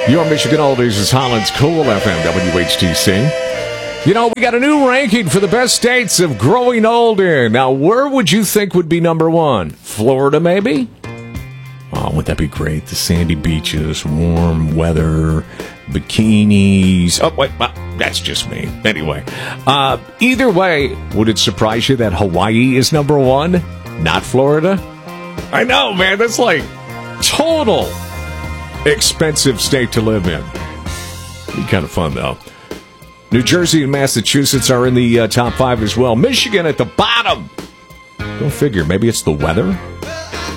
Your Michigan Oldies is Holland's Cool FM, WHTC. You know, we got a new ranking for the best states of growing old in. Now, where would you think would be number one? Florida, maybe? Oh, wouldn't that be great? The sandy beaches, warm weather, bikinis. Oh, wait, that's just me. Anyway, either way, would it surprise you that Hawaii is number one, not Florida? I know, man. That's like total expensive state to live in. Be kind of fun, though. New Jersey and Massachusetts are in the top 5 as well. Michigan at the bottom. Go figure. Maybe it's the weather.